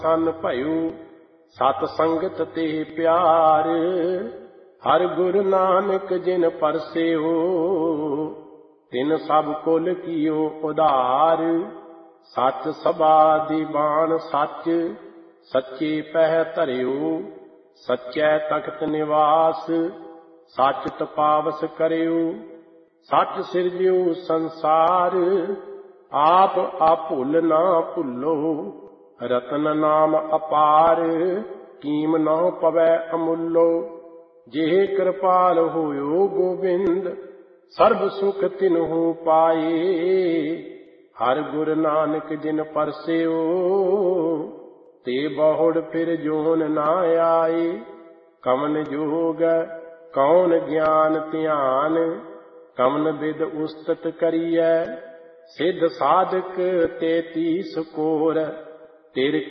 ਸੰਨ ਭਇਓ ਸਤ ਸੰਗਤ ਤੇ ਪਿਆਰ। ਹਰ ਗੁਰ ਨਾਨਕ ਜਿਨ ਪਰਸਿਓ ਤਿਨ ਸਭ ਕੁਲ ਕੀਓ ਉਧਾਰ। ਸੱਚ ਸਭਾ ਦੀਵਾਨ ਸੱਚ ਸੱਚੇ ਪਹਿ ਧਰਿਓ। ਸੱਚੈ ਤਖਤ ਨਿਵਾਸ ਸੱਚ ਤਪਾਵਸ ਕਰਿਓ। ਸੱਚ ਸਿਰਜਿਓ ਸੰਸਾਰ ਆਪ ਭੁੱਲ ਨਾ ਭੁੱਲੋ। ਰਤਨ ਨਾਮ ਅਪਾਰ ਕੀਮ ਨਾ ਪਵੈ ਅਮੁੱਲੋ। ਜੇ ਕਿਰਪਾਲ ਹੋਇਓ ਗੋਬਿੰਦ ਸਰਬ ਸੁਖ ਤਿਨਹੂ ਪਾਏ। ਹਰ ਗੁਰ ਨਾਨਕ ਜਿਨ ਪਰਸਿਓ ਤੇ ਬਹੁੜ ਫਿਰ ਜੋਨ ਨਾ ਆਏ। ਕਵਨ ਜੋਗ ਕੌਣ ਗਿਆਨ ਧਿਆਨ ਕਵਨ ਬਿਦ ਉਸਤਤ ਕਰੀਐ। ਸਿੱਧ ਸਾਧਕ 33 ਕੋਰ ਤਿਰ